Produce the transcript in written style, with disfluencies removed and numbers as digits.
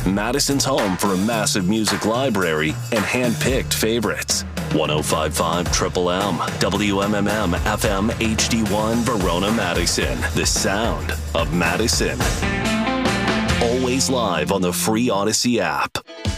Madison's home for a massive music library and hand-picked favorites. 105.5 Triple M, WMMM FM HD1 Verona, Madison. The sound of Madison. Always live on the free Odyssey app.